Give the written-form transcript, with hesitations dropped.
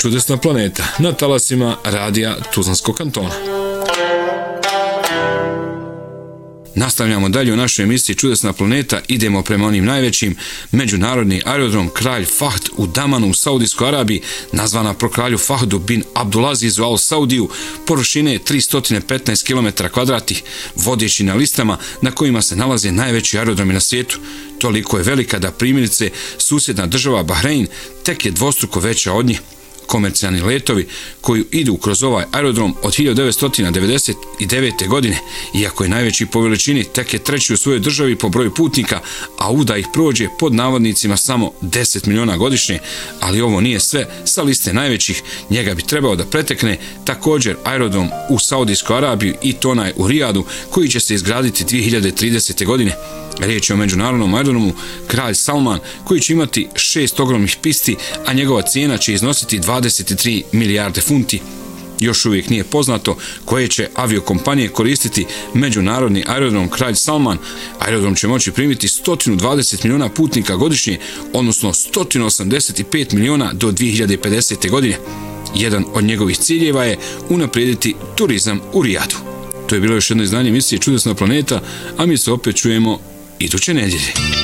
Čudesna planeta na talasima radija Tuzlanskog kantona. Nastavljamo dalje u našoj emisiji Čudesna planeta, idemo prema onim najvećim. Međunarodni aerodrom Kralj Fahd u Damanu u Saudijskoj Arabiji, nazvana po kralju Fahdu bin Abdulazizu Al Saudiju, površine 315 km2, vodeći na listama na kojima se nalaze najveći aerodromi na svijetu. Toliko je velika da primjerice susjedna država Bahrein tek je dvostruko veća od nje. Komercijalni letovi koji idu kroz ovaj aerodrom od 1999. godine, iako je najveći po veličini, tek je treći u svojoj državi po broju putnika, a da ih prođe pod navodnicima samo 10 miliona godišnje, ali ovo nije sve. Sa liste najvećih njega bi trebao da pretekne također aerodrom u Saudijskoj Arabiji i to onaj u Rijadu koji će se izgraditi 2030. godine. Riječ je o međunarodnom aerodromu Kralj Salman koji će imati 6 ogromnih pisti, a njegova cijena će iznositi 23 milijarde funti. Još uvijek nije poznato koje će aviokompanije koristiti međunarodni aerodrom Kralj Salman. Aerodrom će moći primiti 120 miliona putnika godišnje, odnosno 185 miliona do 2050. godine. Jedan od njegovih ciljeva je unaprijediti turizam u Rijadu. To je bilo još jedno izdanje emisije Čudesna planeta, a mi se opet čujemo iduće nedjelje.